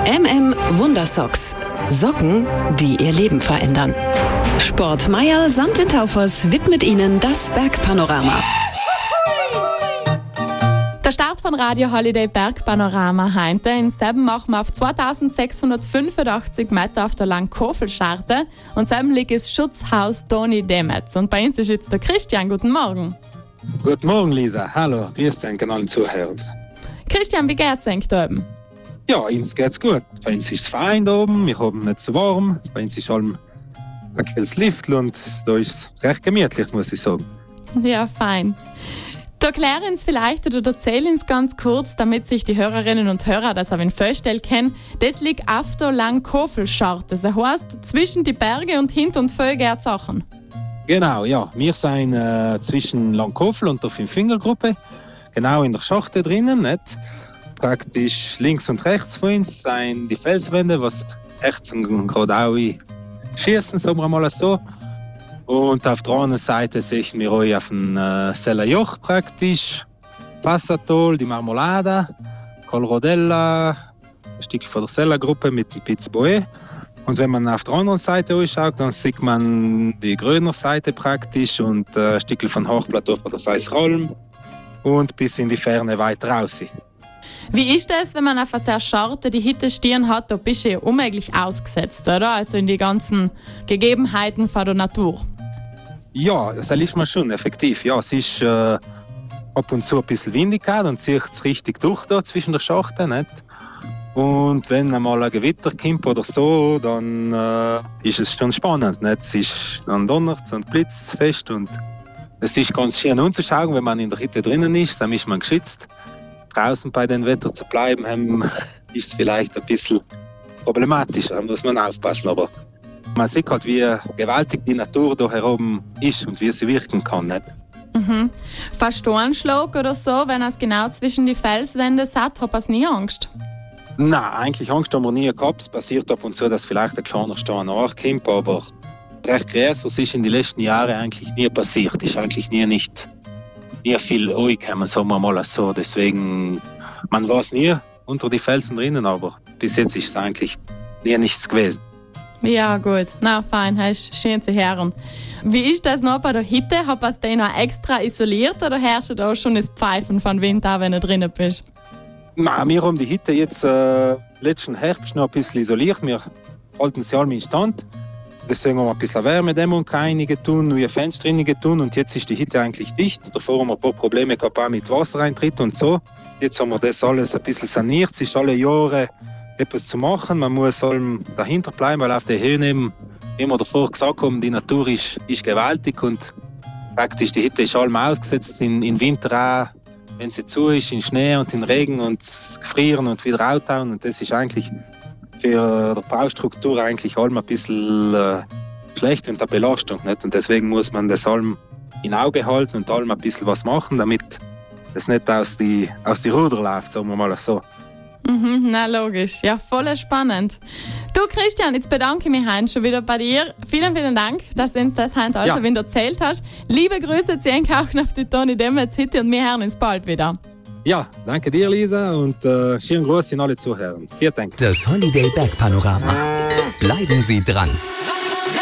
Wundersocks. Socken, die ihr Leben verändern. Sport Mayerl Sand in Taufers widmet Ihnen das Bergpanorama. Der Start von Radio Holiday Bergpanorama heute. In Seben machen wir auf 2685 Meter auf der Langkofelscharte. Und Seben liegt das Schutzhaus Toni Demetz. Und bei uns ist jetzt der Christian. Guten Morgen. Guten Morgen, Lisa. Hallo, grüß dich an alle Zuhörer. Christian, wie geht's euch da oben? Ja, uns geht's gut. Bei uns ist es fein da oben, wir haben nicht so warm. Bei uns ist allem ein kühles Lift und da ist es recht gemütlich, muss ich sagen. Ja, fein. Da klären uns vielleicht oder erzählen uns ganz kurz, damit sich die Hörerinnen und Hörer das auch vorstellen können. Das liegt auf der Langkofelscharte. Das heißt, zwischen die Berge und hinter und vor geht's Sachen. Genau, ja. Wir sind zwischen Langkofel und der Fünf-Finger-Gruppe, genau in der Schachte drinnen. Nicht? Praktisch links und rechts von uns sind die Felswände, was rechts und geradeaus schießen, sagen wir mal so. Und auf der anderen Seite sehen wir euch auf dem Sellerjoch praktisch, Passatol, die Marmolada, Colrodella, ein Stück von der Sellergruppe mit dem Pitzboe. Und wenn man auf der anderen Seite ausschaut, dann sieht man die grüne Seite praktisch und ein Stück von Hochplateau von der Seisrolm und bis in die Ferne weiter raus. Wie ist das, wenn man auf einer sehr Scharte die Hittestirn hat? Da bist du ja unmöglich ausgesetzt, oder? Also in die ganzen Gegebenheiten von der Natur. Ja, das erlebt man schon, effektiv. Ja, es ist ab und zu ein bisschen windig und zieht es richtig durch da zwischen der Schachte. Nicht? Und wenn einmal ein Gewitter kommt oder so, dann ist es schon spannend. Nicht? Dann donnert es und blitzt fest. Und es ist ganz schön anzuschauen, wenn man in der Hütte drinnen ist, dann ist man geschützt. Draußen bei dem Wetter zu bleiben, ist es vielleicht ein bisschen problematisch. Da muss man aufpassen. Aber man sieht halt, wie gewaltig die Natur da herum ist und wie sie wirken kann. Nicht? Mhm. Fast du einen Schlag oder so, wenn es genau zwischen die Felswände sitzt, hat es nie Angst? Nein, eigentlich Angst haben wir nie gehabt. Es passiert ab und zu, dass vielleicht ein kleiner Stein nachkommt, aber recht größer ist in den letzten Jahren eigentlich nie passiert. Ist eigentlich nie viel angekommen, sagen wir mal so. Deswegen, man weiß nie unter die Felsen drinnen, aber bis jetzt ist es eigentlich nie nichts gewesen. Ja, gut. Na, fein, hast schön zu hören. Wie ist das noch bei der Hütte? Hat man den noch extra isoliert oder herrscht da schon das Pfeifen von Wind an, wenn du drinnen bist? Nein, wir haben die Hütte jetzt letzten Herbst noch ein bisschen isoliert. Wir halten sie alle in Stand. Deswegen haben wir ein bisschen Wärmedämmung tun, neue Fenster tun und jetzt ist die Hütte eigentlich dicht. Davor haben wir ein paar Probleme gehabt auch mit Wassereintritt und so. Jetzt haben wir das alles ein bisschen saniert. Es ist alle Jahre etwas zu machen. Man muss allem dahinter bleiben, weil auf der Höhe eben, wie wir davor gesagt haben, die Natur ist gewaltig und praktisch die Hütte ist allem ausgesetzt. In Winter auch, wenn sie zu ist, in Schnee und in Regen und gefrieren und wieder rautauen. Und das ist eigentlich für die Baustruktur eigentlich allem ein bisschen schlecht und eine Belastung. Nicht? Und deswegen muss man das allem in Auge halten und allem ein bisschen was machen, damit es nicht aus die Ruder läuft, sagen wir mal so. Mhm, na logisch. Ja, voll spannend. Du Christian, jetzt bedanke ich mich heute schon wieder bei dir. Vielen, vielen Dank, dass du uns das heute also wieder erzählt hast. Liebe Grüße zu Einkaufen auf die Toni Demetz Hütte und wir hören uns bald wieder. Ja, danke dir, Lisa, und schönen Gruß an alle Zuhörer. Vielen Dank. Das Holiday Bergpanorama. Bleiben Sie dran.